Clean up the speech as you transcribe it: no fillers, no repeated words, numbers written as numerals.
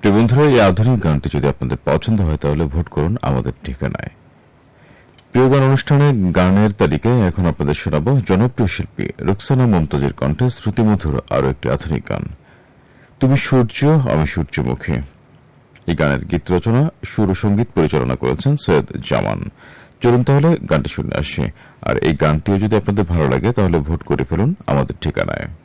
প্রিয় বন্ধুরা, এই আধুনিক গানটি যদি আপনাদের পছন্দ হয় তাহলে ভোট করুন আমাদের ঠিকানায়। প্রিয় গান অনুষ্ঠানে গানের তালিকায় এখন আপনাদের শোনাব জনপ্রিয় শিল্পী রুকসানা মমতাজের কণ্ঠে শ্রুতিমধুর আরও একটি আধুনিক গান, তুমি সূর্য আমি সূর্যমুখী। এই গানের গীত রচনা, সুর ও সঙ্গীত পরিচালনা করেছেন সৈয়দ জামান। চলুন তাহলে গানটি শুনে আসি। আর এই গানটিও যদি আপনাদের ভালো লাগে তাহলে ভোট করে ফেলুন আমাদের ঠিকানায়।